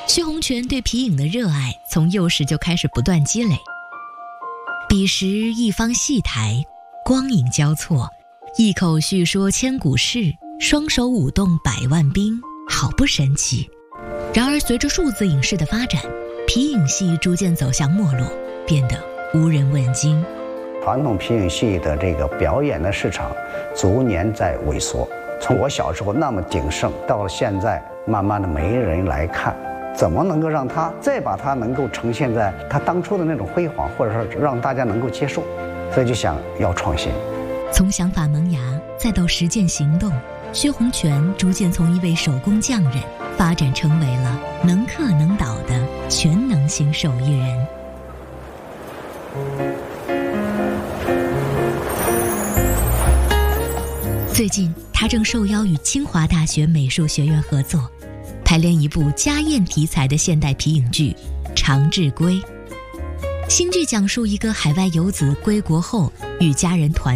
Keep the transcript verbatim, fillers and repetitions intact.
薛洪权对皮影的热爱从幼时就开始不断积累。彼时一方戏台，光影交错，一口叙说千古事，双手舞动百万兵，好不神奇。然而随着数字影视的发展，皮影戏逐渐走向没落，变得无人问津。 传统皮影戏的这个表演的市场逐年在萎缩，从我小时候那么鼎盛，到了现在慢慢的没人来看，怎么能够让它再把它能够呈现在它当初的那种辉煌，或者说让大家能够接受，所以就想要创新。 从想法萌芽再到实践行动，薛洪权逐渐从一位手工匠人发展成为了能克能导的全能型手艺人。最近他正受邀与清华大学美术学院合作，排练一部家宴题材的现代皮影剧《长治归》。新剧讲述一个海外游子归国后与家人团